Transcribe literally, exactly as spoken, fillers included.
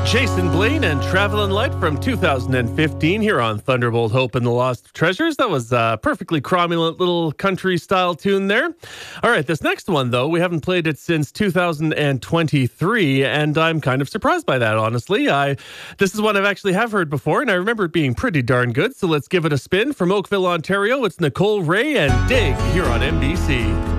Jason Blaine and Travelin' Light from two thousand fifteen here on Thunderbolt Hope and the Lost Treasures. That was a perfectly cromulent little country-style tune there. All right, this next one, though, we haven't played it since two thousand twenty-three, and I'm kind of surprised by that, honestly. I This is one I've actually have heard before, and I remember it being pretty darn good, so let's give it a spin. From Oakville, Ontario, it's Nicole Ray and Dig here on M B C.